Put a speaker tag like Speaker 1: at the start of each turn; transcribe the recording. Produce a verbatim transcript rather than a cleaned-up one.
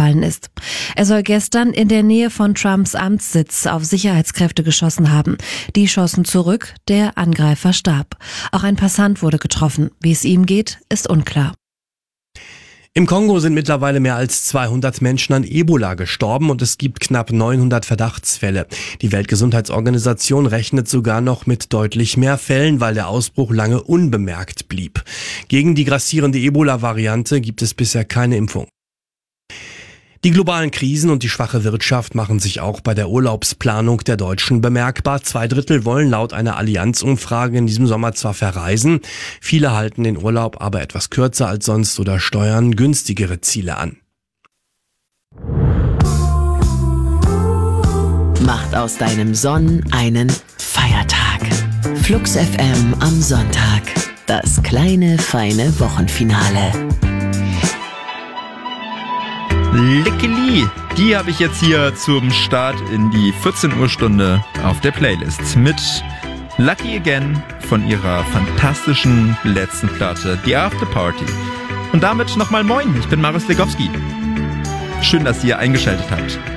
Speaker 1: aufgefallen ist. Er soll gestern in der Nähe von Trumps Amtssitz auf Sicherheitskräfte geschossen haben. Die schossen zurück, der Angreifer starb. Auch ein Passant wurde getroffen. Wie es ihm geht, ist unklar.
Speaker 2: Im Kongo sind mittlerweile mehr als zweihundert Menschen an Ebola gestorben und es gibt knapp neunhundert Verdachtsfälle. Die Weltgesundheitsorganisation rechnet sogar noch mit deutlich mehr Fällen, weil der Ausbruch lange unbemerkt blieb. Gegen die grassierende Ebola-Variante gibt es bisher keine Impfung. Die globalen Krisen und die schwache Wirtschaft machen sich auch bei der Urlaubsplanung der Deutschen bemerkbar. Zwei Drittel wollen laut einer Allianz-Umfrage in diesem Sommer zwar verreisen, viele halten den Urlaub aber etwas kürzer als sonst oder steuern günstigere Ziele an.
Speaker 3: Macht aus deinem Sonn einen Feiertag. Flux F M am Sonntag. Das kleine, feine Wochenfinale.
Speaker 4: Lickeli, die habe ich jetzt hier zum Start in die vierzehn Uhr Stunde auf der Playlist mit Lucky Again von ihrer fantastischen letzten Platte The After Party. Und damit nochmal moin, ich bin Marius Legowski. Schön, dass ihr eingeschaltet habt.